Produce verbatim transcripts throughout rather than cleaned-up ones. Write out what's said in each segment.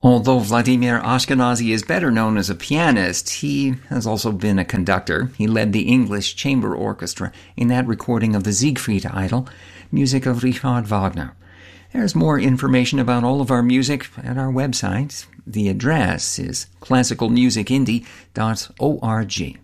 Although Vladimir Ashkenazy is better known as a pianist, he has also been a conductor. He led the English Chamber Orchestra in that recording of the Siegfried Idyll, music of Richard Wagner. There's more information about all of our music at our website. The address is classical music indie dot org.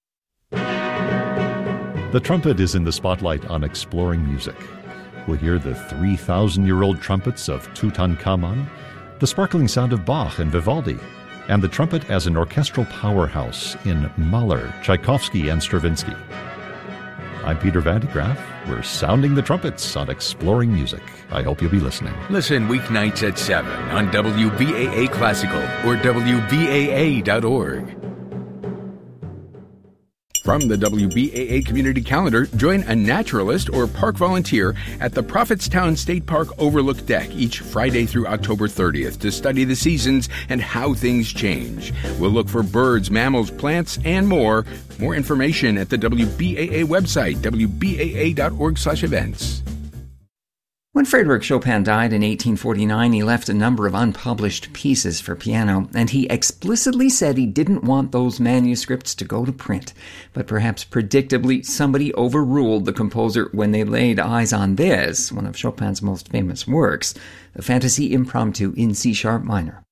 The trumpet is in the spotlight on Exploring Music. We'll hear the three thousand year old trumpets of Tutankhamun, the sparkling sound of Bach and Vivaldi, and the trumpet as an orchestral powerhouse in Mahler, Tchaikovsky, and Stravinsky. I'm Peter Van de Graaff. We're sounding the trumpets on Exploring Music. I hope you'll be listening. Listen weeknights at seven on W B A A Classical or W B A A dot org. From the W B A A Community Calendar, join a naturalist or park volunteer at the Prophetstown State Park Overlook Deck each Friday through October thirtieth to study the seasons and how things change. We'll look for birds, mammals, plants, and more. More information at the W B A A website, W B A A dot org slash events. When Frédéric Chopin died in eighteen forty-nine, he left a number of unpublished pieces for piano, and he explicitly said he didn't want those manuscripts to go to print. But perhaps predictably, somebody overruled the composer when they laid eyes on this, one of Chopin's most famous works, the Fantasy Impromptu in C-sharp minor.